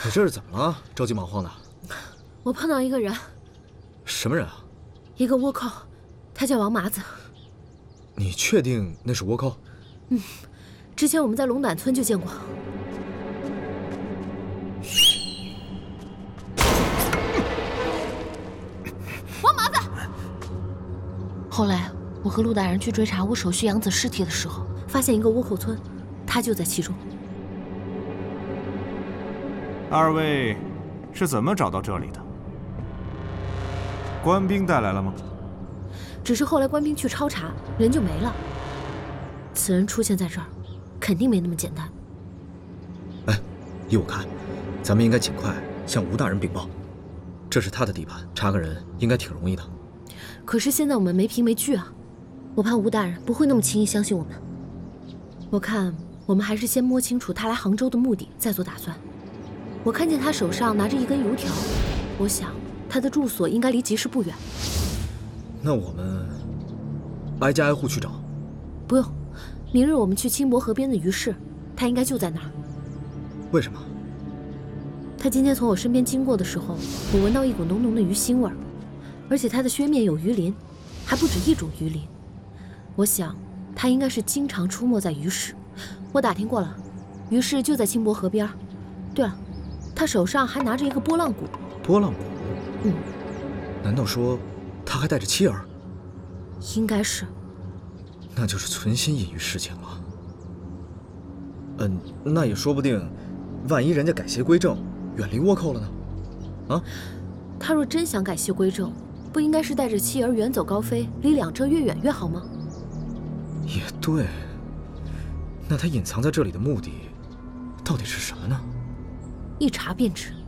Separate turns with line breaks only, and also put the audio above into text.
你这是怎么了？着急忙慌的。
我碰到一个人。
什么人啊？
一个倭寇，他叫王麻子。
你确定那是倭寇？
之前我们在龙胆村就见过。王麻子。后来我和陆大人去追查我手续养子尸体的时候，发现一个倭寇村，他就在其中。
二位是怎么找到这里的？官兵带来了吗？
只是后来官兵去抄查，人就没了。此人出现在这儿，肯定没那么简单。
哎，依我看，咱们应该尽快向吴大人禀报，这是他的地盘，查个人应该挺容易的。
可是现在我们没凭没据啊，我怕吴大人不会那么轻易相信我们。我看我们还是先摸清楚他来杭州的目的，再做打算。我看见他手上拿着一根油条，我想他的住所应该离集市不远。
那我们挨家挨户去找？
不用，明日我们去清博河边的鱼市，他应该就在那儿。
为什么？
他今天从我身边经过的时候，我闻到一股浓浓的鱼腥味儿，而且他的靴面有鱼鳞，还不止一种鱼鳞。我想他应该是经常出没在鱼市。我打听过了，鱼市就在清博河边。对了，他手上还拿着一个拨浪鼓。
拨浪鼓？难道说他还带着妻儿？
应该是。
那就是存心隐于事情了。那也说不定，万一人家改邪归正，远离倭寇了呢？啊？
他若真想改邪归正，不应该是带着妻儿远走高飞，离两浙越远越好吗？
也对。那他隐藏在这里的目的，到底是什么呢？
一查便知。